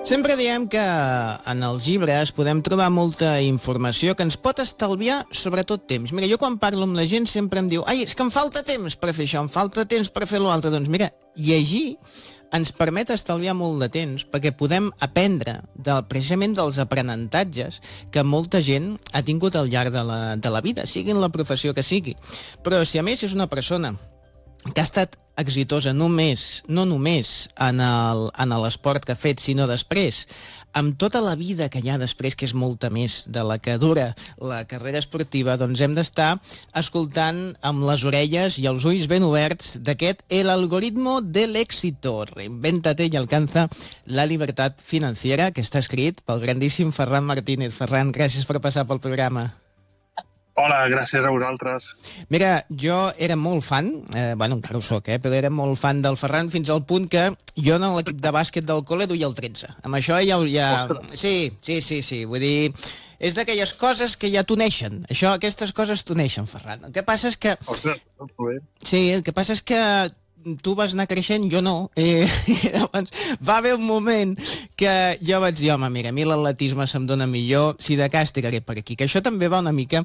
Sempre diem que en els llibres podem trobar molta informació que ens pot estalviar, sobretot temps. Mira, jo quan parlo amb la gent sempre em diu «Ai, és que em falta temps per fer això, em falta temps per fer l'altre». Doncs mira, llegir ens permet estalviar molt de temps perquè podem aprendre precisament dels aprenentatges que molta gent ha tingut al llarg de la vida, sigui en la professió que sigui. Però si a més és una persona que ha estat exitosa no només en l'esport que ha fet, sinó després, amb tota la vida que hi ha després, que és molta més de la que dura la carrera esportiva, doncs hem d'estar escoltant amb les orelles i els ulls ben oberts d'aquest El algoritmo del éxito, reinvéntate y alcanza la libertad financiera, que està escrit pel grandíssim Ferran Martínez. Ferran, gràcies per passar pel programa. Hola, gràcies a vosaltres. Mira, jo era molt fan, encara ho soc, però era molt fan del Ferran fins al punt que jo en l'equip de bàsquet del col·le duia el 13. Amb això ja... Sí, vull dir... És d'aquelles coses que ja t'uneixen. Aquestes coses t'uneixen, Ferran. El que passa és que... Ostres, molt bé. Sí, el que passa és que tu vas anar creixent, jo no. Llavors, va haver un moment que jo vaig dir, home, mira, a mi l'atletisme se'm dona millor, si de cas tiraré per aquí. Que això també va una mica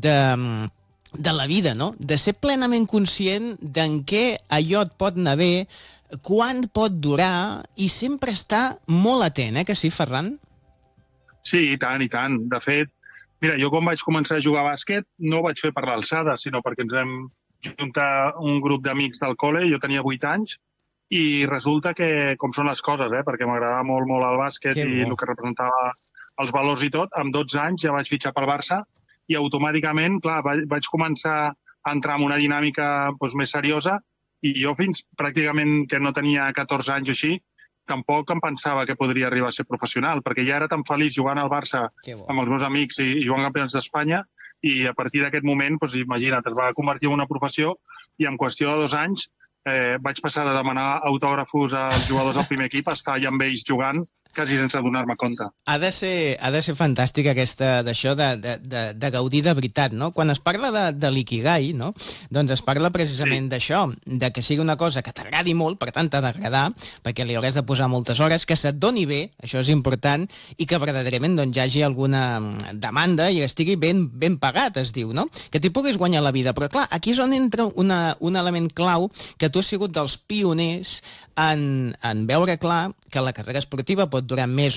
de la vida, no? De ser plenament conscient d'en què allò et pot anar bé, quan pot durar, i sempre estar molt atent, que sí, Ferran? Sí, i tant, i tant. De fet, mira, jo quan vaig començar a jugar a bàsquet no ho vaig fer per l'alçada, sinó perquè ens hem juntar un grup d'amics del col·le, jo tenia 8 anys, i resulta que, com són les coses, perquè m'agradava molt el bàsquet i el que representava els valors i tot, amb 12 anys ja vaig fitxar pel Barça i automàticament, clar, vaig començar a entrar en una dinàmica més seriosa i jo fins pràcticament que no tenia 14 anys o així, tampoc em pensava que podria arribar a ser professional, perquè ja era tan feliç jugant al Barça amb els meus amics i jugant campionats d'Espanya, i a partir d'aquest moment, imagina't, es va convertir en una professió i en qüestió de 2 anys vaig passar de demanar autògrafos als jugadors del primer equip a estar allà amb ells jugant quasi sense donar-me compte. Ha de ser fantàstic d'això de gaudir de veritat, no? Quan es parla de l'ikigai, no? Doncs es parla precisament d'això, de que sigui una cosa que t'agradi molt, per tant t'ha d'agradar, perquè li hauràs de posar moltes hores, que se't doni bé, això és important, i que verdaderament hi hagi alguna demanda i estigui ben pagat, es diu, no? Que t'hi puguis guanyar la vida. Però clar, aquí és on entra un element clau, que tu has sigut dels pioners en veure clar que la carrera esportiva pot durar més